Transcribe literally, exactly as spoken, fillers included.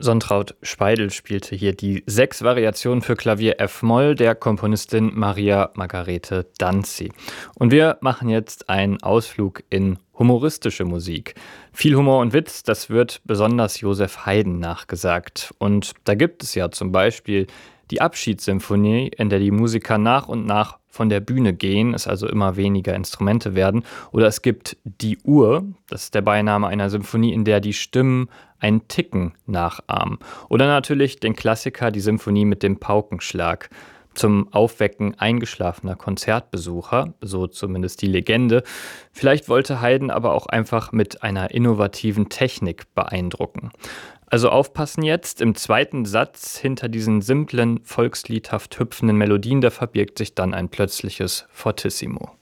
Sontraud Speidel spielte hier die sechs Variationen für Klavier F-Moll der Komponistin Maria Margarete Danzi. Und wir machen jetzt einen Ausflug in humoristische Musik. Viel Humor und Witz, das wird besonders Joseph Haydn nachgesagt. Und da gibt es ja zum Beispiel die Abschiedssymphonie, in der die Musiker nach und nach von der Bühne gehen, es also immer weniger Instrumente werden. Oder es gibt die Uhr, das ist der Beiname einer Symphonie, in der die Stimmen ein Ticken nachahmen. Oder natürlich den Klassiker, die Symphonie mit dem Paukenschlag. Zum Aufwecken eingeschlafener Konzertbesucher, so zumindest die Legende. Vielleicht wollte Haydn aber auch einfach mit einer innovativen Technik beeindrucken. Also aufpassen jetzt, im zweiten Satz hinter diesen simplen, volksliedhaft hüpfenden Melodien, da verbirgt sich dann ein plötzliches Fortissimo.